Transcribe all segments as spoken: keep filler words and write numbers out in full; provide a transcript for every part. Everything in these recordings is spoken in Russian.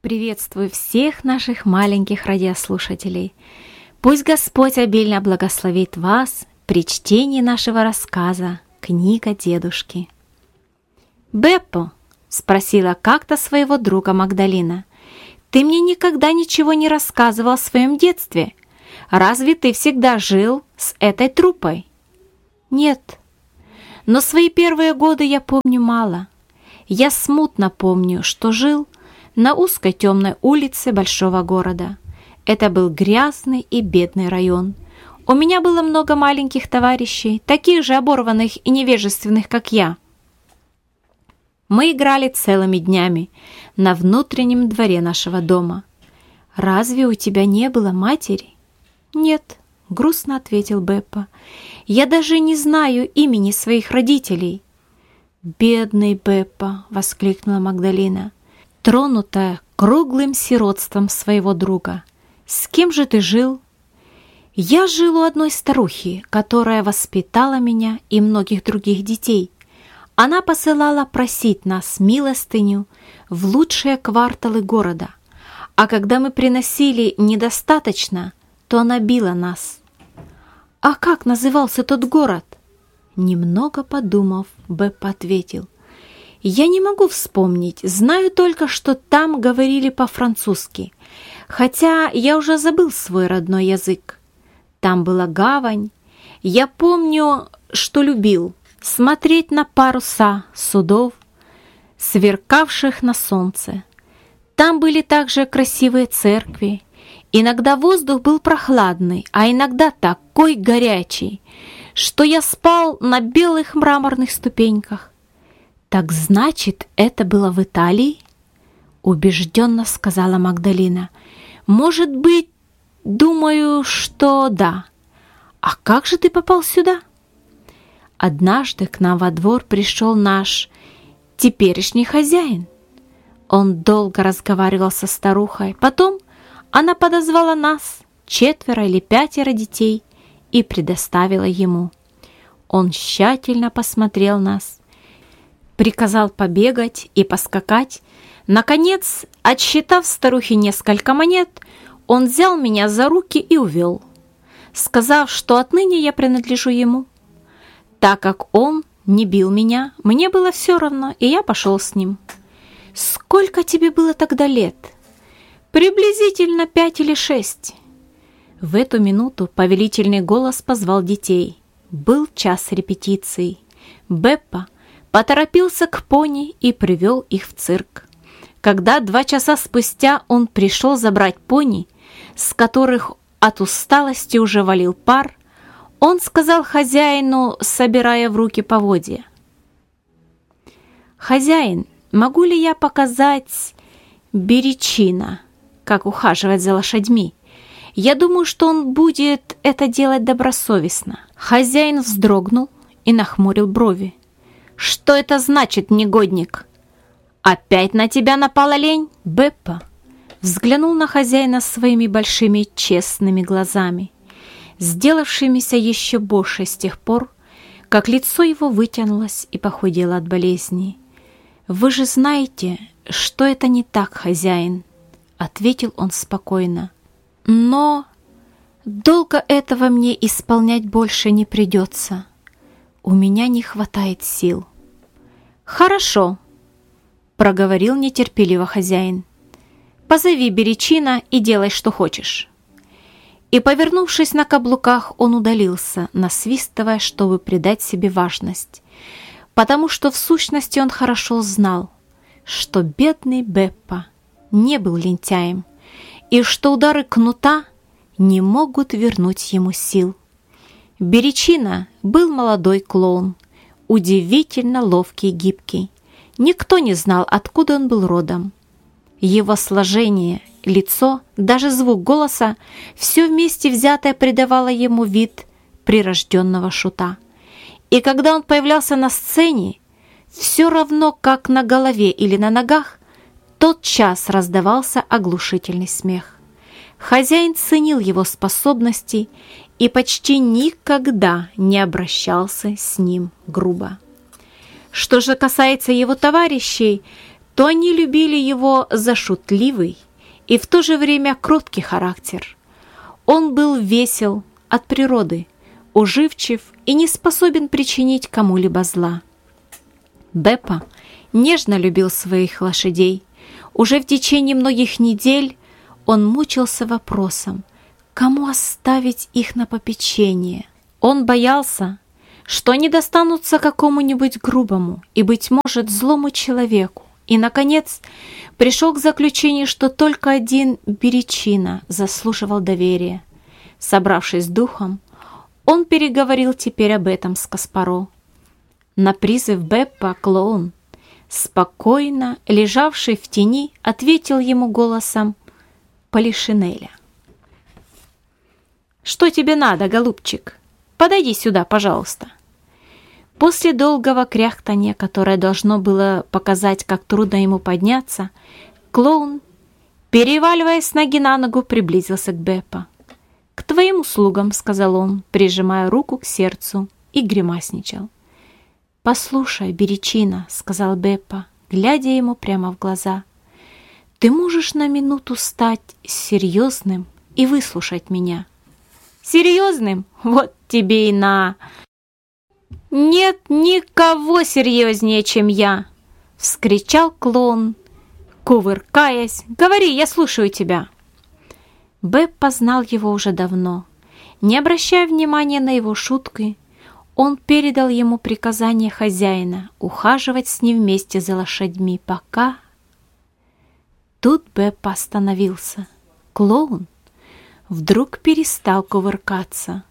Приветствую всех наших маленьких радиослушателей. Пусть Господь обильно благословит вас при чтении нашего рассказа «Книга дедушки». «Беппо», — спросила как-то своего друга Магдалина, — «ты мне никогда ничего не рассказывал о своем детстве. Разве ты всегда жил с этой труппой?» «Нет, но свои первые годы я помню мало. Я смутно помню, что жил на узкой темной улице большого города. Это был грязный и бедный район. У меня было много маленьких товарищей, таких же оборванных и невежественных, как я. Мы играли целыми днями на внутреннем дворе нашего дома. Разве у тебя не было матери?» «Нет», — грустно ответил Беппо. «Я даже не знаю имени своих родителей». «Бедный Беппо!» — воскликнула Магдалина, тронутая круглым сиротством своего друга. «С кем же ты жил?» «Я жил у одной старухи, которая воспитала меня и многих других детей. Она посылала просить нас милостыню в лучшие кварталы города, а когда мы приносили недостаточно, то она била нас». «А как назывался тот город?» Немного подумав, Беппо ответил: «Я не могу вспомнить, знаю только, что там говорили по-французски, хотя я уже забыл свой родной язык. Там была гавань. Я помню, что любил смотреть на паруса судов, сверкавших на солнце. Там были также красивые церкви. Иногда воздух был прохладный, а иногда такой горячий, что я спал на белых мраморных ступеньках». «Так значит, это было в Италии?» — убежденно сказала Магдалина. «Может быть, думаю, что да. А как же ты попал сюда?» «Однажды к нам во двор пришел наш теперешний хозяин. Он долго разговаривал со старухой. Потом она подозвала нас, четверо или пятеро детей, и предоставила ему. Он тщательно посмотрел нас, приказал побегать и поскакать. Наконец, отсчитав старухе несколько монет, он взял меня за руки и увел, сказав, что отныне я принадлежу ему. Так как он не бил меня, мне было все равно, и я пошел с ним». «Сколько тебе было тогда лет?» «Приблизительно пять или шесть». В эту минуту повелительный голос позвал детей. Был час репетиции. Беппо поторопился к пони и привел их в цирк. Когда два часа спустя он пришел забрать пони, с которых от усталости уже валил пар, он сказал хозяину, собирая в руки поводья: «Хозяин, могу ли я показать Беричино, как ухаживать за лошадьми? Я думаю, что он будет это делать добросовестно». Хозяин вздрогнул и нахмурил брови. «Что это значит, негодник? Опять на тебя напала лень?» Беппо взглянул на хозяина своими большими честными глазами, сделавшимися еще больше с тех пор, как лицо его вытянулось и похудело от болезни. «Вы же знаете, что это не так, хозяин», — ответил он спокойно. «Но долго этого мне исполнять больше не придется. У меня не хватает сил». «Хорошо», — проговорил нетерпеливо хозяин. «Позови Беричино и делай, что хочешь». И, повернувшись на каблуках, он удалился, насвистывая, чтобы придать себе важность, потому что в сущности он хорошо знал, что бедный Беппо не был лентяем и что удары кнута не могут вернуть ему сил. Беричино был молодой клоун, удивительно ловкий и гибкий. Никто не знал, откуда он был родом. Его сложение, лицо, даже звук голоса — все вместе взятое придавало ему вид прирожденного шута. И когда он появлялся на сцене, все равно как на голове или на ногах, тотчас раздавался оглушительный смех. Хозяин ценил его способности и почти никогда не обращался с ним грубо. Что же касается его товарищей, то они любили его за шутливый и в то же время кроткий характер. Он был весел от природы, уживчив и не способен причинить кому-либо зла. Беппа нежно любил своих лошадей. Уже в течение многих недель он мучился вопросом, кому оставить их на попечение. Он боялся, что они достанутся какому-нибудь грубому и, быть может, злому человеку, и, наконец, пришел к заключению, что только один Беричино заслуживал доверия. Собравшись с духом, он переговорил теперь об этом с Каспаро. На призыв Беппа клоун, спокойно лежавший в тени, ответил ему голосом Полишинеля. «Что тебе надо, голубчик? Подойди сюда, пожалуйста». После долгого кряхтания, которое должно было показать, как трудно ему подняться, клоун, переваливаясь с ноги на ногу, приблизился к Беппа. «К твоим услугам», — сказал он, прижимая руку к сердцу, и гримасничал. «Послушай, Беричино», — сказал Беппа, глядя ему прямо в глаза, — «ты можешь на минуту стать серьезным и выслушать меня?» «Серьезным? Вот тебе и на!» «Нет никого серьезнее, чем я!» — вскричал клоун, кувыркаясь. «Говори, я слушаю тебя!» Беппа знал его уже давно. Не обращая внимания на его шутки, он передал ему приказание хозяина ухаживать с ним вместе за лошадьми, пока... Тут Беппа остановился. Клоун вдруг перестал кувыркаться.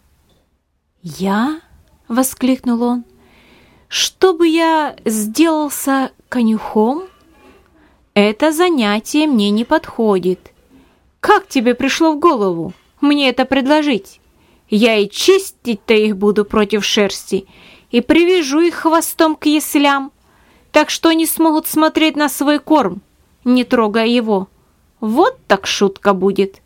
«Я?» — воскликнул он. «Чтобы я сделался конюхом? Это занятие мне не подходит. Как тебе пришло в голову мне это предложить? Я и чистить-то их буду против шерсти, и привяжу их хвостом к яслям, так что они смогут смотреть на свой корм, не трогая его. Вот так шутка будет!»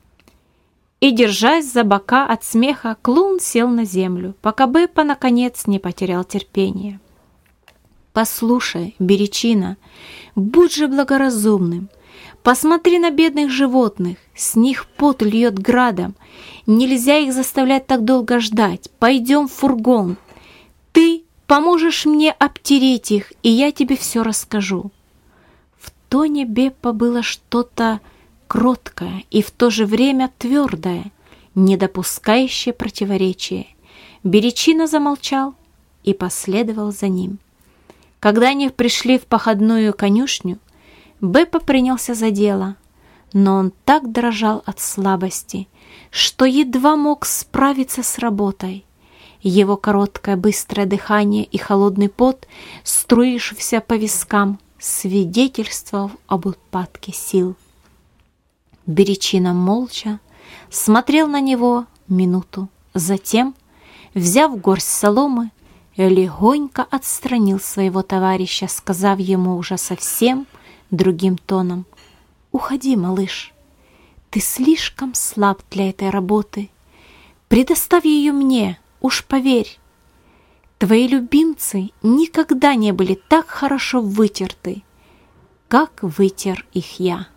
И, держась за бока от смеха, клоун сел на землю, пока Беппа, наконец, не потерял терпение. «Послушай, Беричино, будь же благоразумным. Посмотри на бедных животных, с них пот льет градом. Нельзя их заставлять так долго ждать. Пойдем в фургон. Ты поможешь мне обтереть их, и я тебе все расскажу». В тоне Беппа было что-то кроткое и в то же время твердое, не допускающее противоречия. Беричино замолчал и последовал за ним. Когда они пришли в походную конюшню, Беппа принялся за дело, но он так дрожал от слабости, что едва мог справиться с работой. Его короткое быстрое дыхание и холодный пот, струившийся по вискам, свидетельствовал об упадке сил. Беричино молча смотрел на него минуту, затем, взяв горсть соломы, легонько отстранил своего товарища, сказав ему уже совсем другим тоном: «Уходи, малыш, ты слишком слаб для этой работы. Предоставь ее мне, уж поверь. Твои любимцы никогда не были так хорошо вытерты, как вытер их я».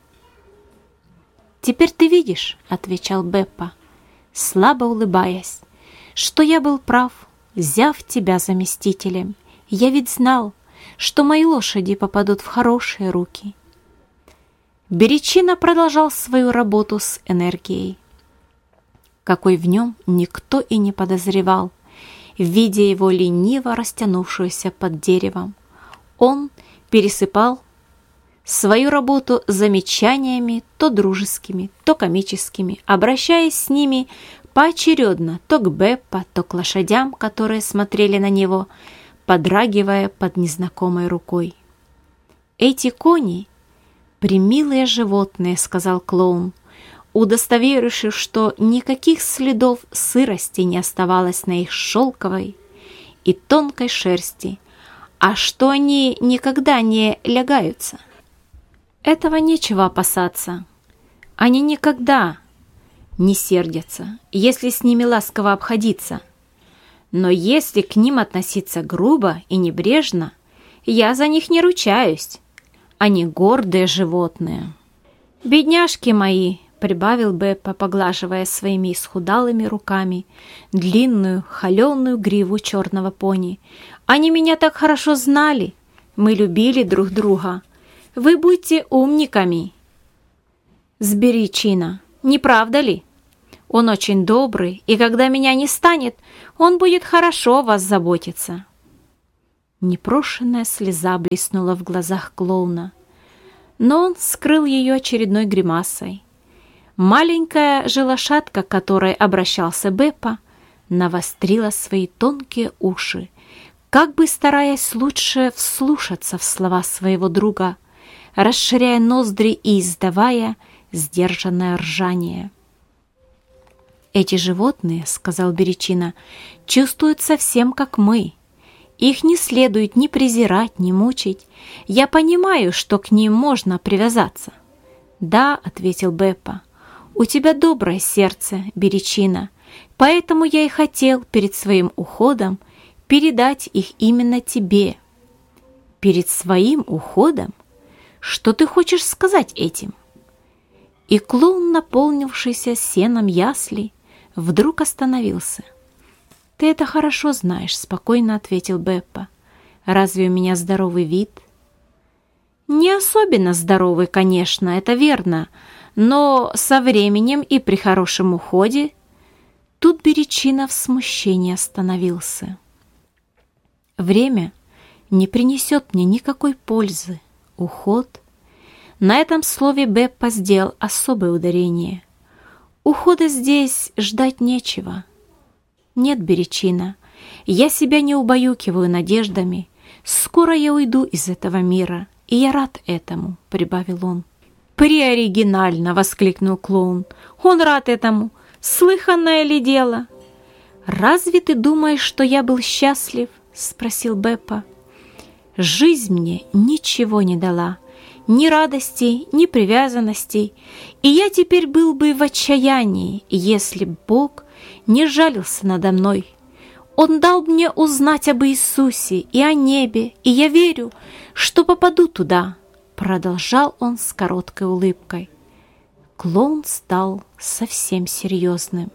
«Теперь ты видишь, — отвечал Беппа, слабо улыбаясь, — что я был прав, взяв тебя заместителем. Я ведь знал, что мои лошади попадут в хорошие руки». Беричино продолжал свою работу с энергией, какой в нем никто и не подозревал. Видя его лениво растянувшуюся под деревом, он пересыпал свою работу замечаниями, то дружескими, то комическими, обращаясь с ними поочередно то к Беппа, то к лошадям, которые смотрели на него, подрагивая под незнакомой рукой. «Эти кони — премилые животные», — сказал клоун, удостоверившись, что никаких следов сырости не оставалось на их шелковой и тонкой шерсти, а что они никогда не лягаются. Этого нечего опасаться. Они никогда не сердятся, если с ними ласково обходиться. Но если к ним относиться грубо и небрежно, я за них не ручаюсь. Они гордые животные». «Бедняжки мои», — прибавил Беппа, поглаживая своими исхудалыми руками длинную, холеную гриву черного пони. «Они меня так хорошо знали. Мы любили друг друга. Вы будьте умниками с Беричина, не правда ли? Он очень добрый, и когда меня не станет, он будет хорошо о вас заботиться». Непрошенная слеза блеснула в глазах клоуна, но он скрыл ее очередной гримасой. Маленькая же лошадка, к которой обращался Беппа, навострила свои тонкие уши, как бы стараясь лучше вслушаться в слова своего друга, расширяя ноздри и издавая сдержанное ржание. «Эти животные, — сказал Беричина, — чувствуют совсем как мы. Их не следует ни презирать, ни мучить. Я понимаю, что к ним можно привязаться». «Да, — ответил Беппа, — у тебя доброе сердце, Беричина, поэтому я и хотел перед своим уходом передать их именно тебе». «Перед своим уходом? Что ты хочешь сказать этим?» И клоун, наполнившийся сеном яслей, вдруг остановился. «Ты это хорошо знаешь», — спокойно ответил Беппа. «Разве у меня здоровый вид?» «Не особенно здоровый, конечно, это верно, но со временем и при хорошем уходе...» Тут Беричина в смущении остановился. «Время не принесет мне никакой пользы. Уход...» На этом слове Беппа сделал особое ударение. «Ухода здесь ждать нечего». «Нет, Беричина, я себя не убаюкиваю надеждами. Скоро я уйду из этого мира, и я рад этому», — прибавил он. «Преоригинально!» — воскликнул клоун. «Он рад этому! Слыханное ли дело?» «Разве ты думаешь, что я был счастлив?» — спросил Беппа. «Жизнь мне ничего не дала, ни радостей, ни привязанностей, и я теперь был бы в отчаянии, если б Бог не жалился надо мной. Он дал мне узнать об Иисусе и о небе, и я верю, что попаду туда», — продолжал он с короткой улыбкой. Клоун стал совсем серьезным.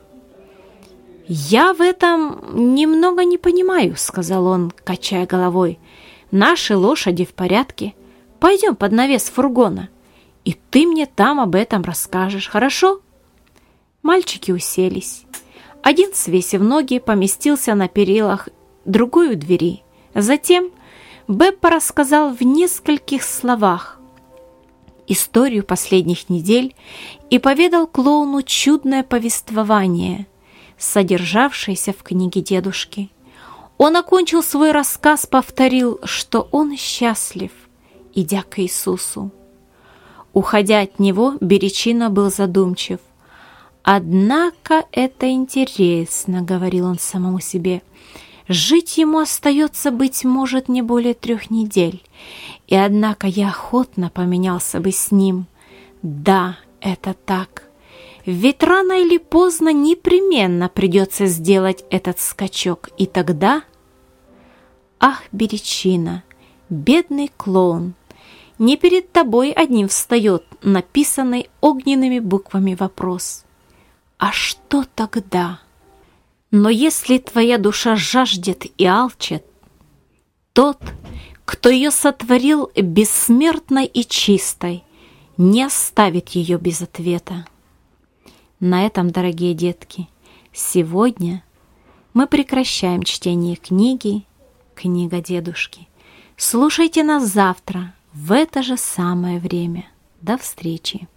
«Я в этом немного не понимаю», — сказал он, качая головой. «Наши лошади в порядке. Пойдем под навес фургона, и ты мне там об этом расскажешь, хорошо?» Мальчики уселись. Один, свесив ноги, поместился на перилах, другой у двери. Затем Беппа рассказал в нескольких словах историю последних недель и поведал клоуну чудное повествование, содержавшееся в книге дедушки. Он окончил свой рассказ, повторил, что он счастлив, идя к Иисусу. Уходя от него, Беричина был задумчив. «Однако это интересно», — говорил он самому себе. «Жить ему остается, быть может, не более трех недель, и однако я охотно поменялся бы с ним. Да, это так. Ведь рано или поздно непременно придется сделать этот скачок, и тогда...» «Ах, Беричина, бедный клоун, не перед тобой одним встает написанный огненными буквами вопрос. А что тогда? Но если твоя душа жаждет и алчит, тот, кто ее сотворил бессмертной и чистой, не оставит ее без ответа». На этом, дорогие детки, сегодня мы прекращаем чтение книги «Книга дедушки». Слушайте нас завтра в это же самое время. До встречи!